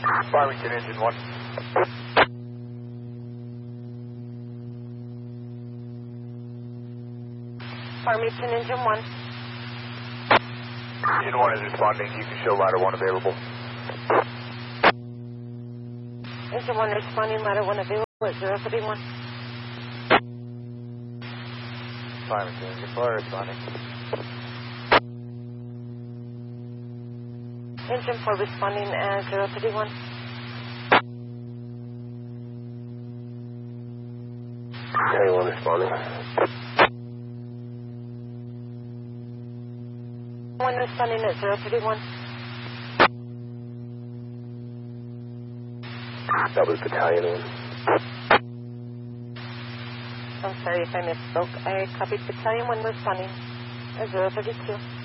Farmington Engine 1. Farmington Engine 1. Engine 1 is responding. You can show ladder 1 available. Engine 1 responding, ladder 1 available at 031. Farmington Engine 4 responding. Engine 4 responding at 031. Carry 1 responding. 1 responding at 031. That was Battalion 1. I'm sorry if I misspoke. I copied Battalion 1 responding at 032.